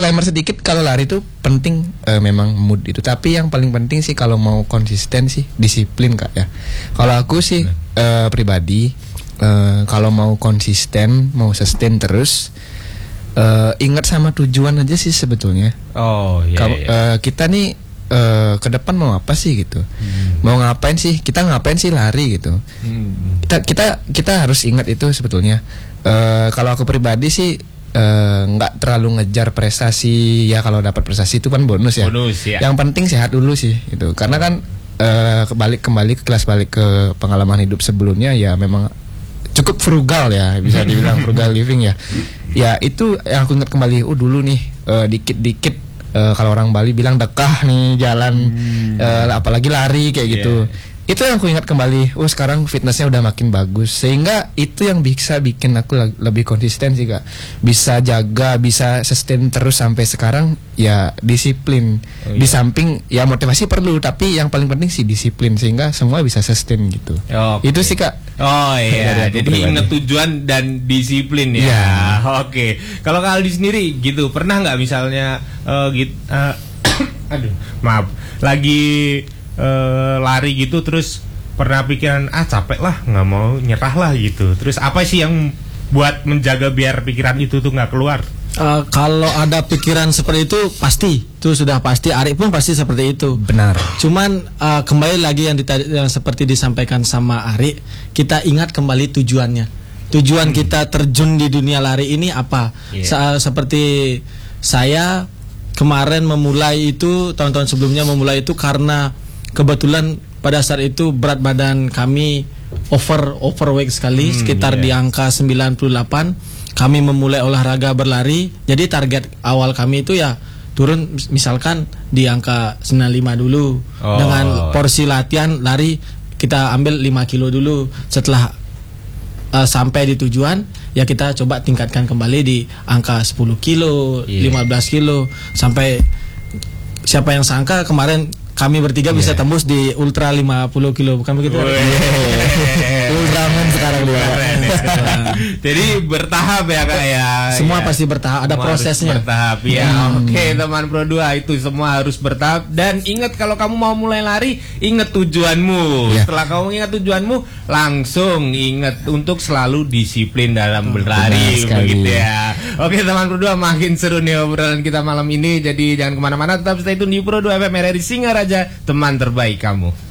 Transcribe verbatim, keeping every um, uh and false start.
disclaimer sedikit, kalau lari itu penting uh, memang mood itu, tapi yang paling penting sih kalau mau konsisten sih disiplin Kak ya. Kalau aku sih uh, pribadi uh, kalau mau konsisten, mau sustain terus, uh, ingat sama tujuan aja sih sebetulnya. Oh iya. Kamu, iya. Uh, kita nih uh, ke depan mau apa sih gitu? Hmm. Mau ngapain sih? Kita ngapain sih lari gitu? Hmm. Kita kita kita harus ingat itu sebetulnya. Uh, kalau aku pribadi sih nggak uh, terlalu ngejar prestasi ya, kalau dapat prestasi itu kan bonus ya. Bonus, ya. Yang penting sehat dulu sih itu, karena kan uh, kembali kembali ke kelas balik ke pengalaman hidup sebelumnya ya, memang cukup frugal ya, bisa dibilang frugal living ya. Ya itu yang aku ingat kembali. Oh dulu nih uh, dikit-dikit uh, kalau orang Bali bilang dekah nih jalan, hmm. uh, apalagi lari kayak gitu. Yeah. Itu yang aku ingat kembali. Oh sekarang fitnessnya udah makin bagus, sehingga itu yang bisa bikin aku lebih konsisten sih Kak. Bisa jaga, bisa sustain terus sampai sekarang ya, disiplin. Oh, iya. Di samping ya motivasi perlu, tapi yang paling penting sih disiplin, sehingga semua bisa sustain gitu. Okay. Itu sih Kak. Oh iya, jadi ingat tujuan dan disiplin ya. Yeah. Oke. Okay. Kalau Kak Aldi sendiri gitu, pernah nggak misalnya uh, gitu, uh, aduh maaf, lagi Uh, lari gitu terus pernah pikiran ah capek lah, nggak mau, nyerah lah gitu, terus apa sih yang buat menjaga biar pikiran itu tuh nggak keluar? Uh, kalau ada pikiran seperti itu pasti, itu sudah pasti. Ari pun pasti seperti itu. Benar. Cuman uh, kembali lagi yang, dita- yang seperti disampaikan sama Ari, kita ingat kembali tujuannya. Tujuan hmm. kita terjun di dunia lari ini apa? Yeah. Se- seperti saya kemarin memulai itu, tahun-tahun sebelumnya memulai itu karena kebetulan pada saat itu berat badan kami over overweight sekali, hmm, sekitar yeah. di angka sembilan puluh delapan. Kami memulai olahraga berlari. Jadi target awal kami itu ya turun misalkan di angka sembilan puluh lima dulu. Oh. Dengan porsi latihan lari kita ambil lima kilo dulu. Setelah uh, sampai di tujuan ya kita coba tingkatkan kembali di angka sepuluh kilo, yeah. lima belas kilo, sampai siapa yang sangka kemarin kami bertiga yeah. bisa tembus di ultra lima puluh kilo, bukan begitu? Ultraman sekarang dia. Jadi bertahap ya Kak ya. Semua ya. pasti bertahap, ada semua prosesnya. Bertahap ya. Hmm. Oke, okay, teman Pro dua, itu semua harus bertahap, dan ingat kalau kamu mau mulai lari, ingat tujuanmu. Yeah. Setelah kamu ingat tujuanmu, langsung ingat untuk selalu disiplin dalam berlari, begitu ya. Oke, teman Pro dua, makin seru nih obrolan kita malam ini. Jadi jangan kemana-mana, tetap stay tune di Pro dua F M R R I Singaraja, teman terbaik kamu.